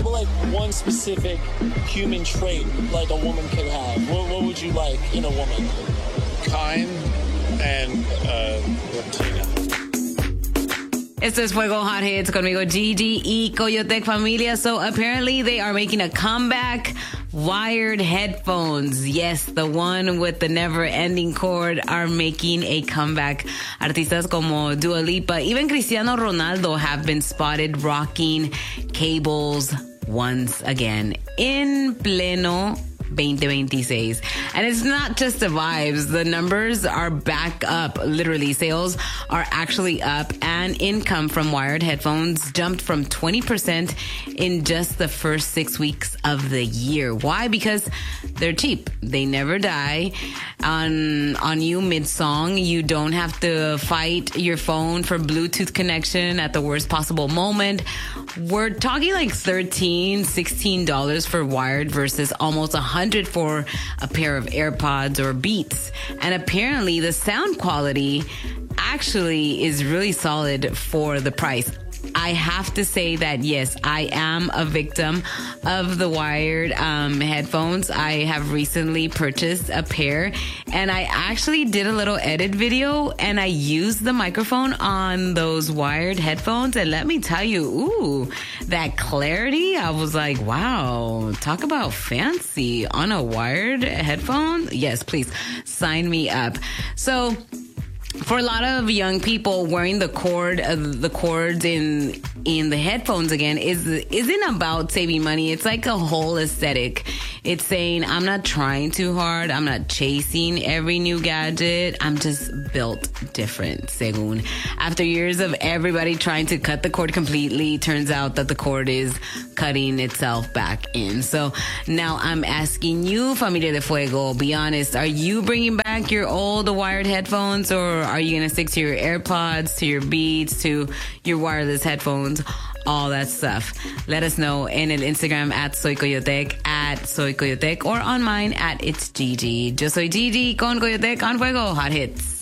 like one specific human trait like a woman could have? What would you like in a woman? Kind and Latina. Esto es Fuego Hot Hits conmigo, Gigi y Coyotec Familia. So apparently they are making a comeback. Wired headphones. Yes, the one with the never-ending cord are making a comeback. Artistas como Dua Lipa, even Cristiano Ronaldo have been spotted rocking cables once again in pleno 2026. And it's not just the vibes. The numbers are back up. Literally, sales are actually up, and income from wired headphones jumped from 20% in just the first 6 weeks of the year. Why? Because they're cheap. They never die. On you mid-song, you don't have to fight your phone for Bluetooth connection at the worst possible moment. We're talking like $13, $16 for wired versus almost $100 for a pair of AirPods or Beats. And apparently the sound quality actually is really solid for the price. I have to say that, yes, I am a victim of the wired headphones. I have recently purchased a pair, and I actually did a little edit video, and I used the microphone on those wired headphones. And let me tell you, ooh, that clarity, I was like, wow, talk about fancy on a wired headphone. Yes, please sign me up. So, for a lot of young people, wearing the cords in the headphones again isn't about saving money. It's like a whole aesthetic. It's saying, I'm not trying too hard. I'm not chasing every new gadget. I'm just built different, según. After years of everybody trying to cut the cord completely, turns out that the cord is cutting itself back in. So now I'm asking you, Familia de Fuego, be honest, are you bringing back your old wired headphones, or are you going to stick to your AirPods, to your Beats, to your wireless headphones, all that stuff? Let us know in el Instagram at Soy Coyotec, at Soy Coyotec, or on mine at It's Gigi. Yo soy Gigi con Coyotec on Fuego Hot Hits.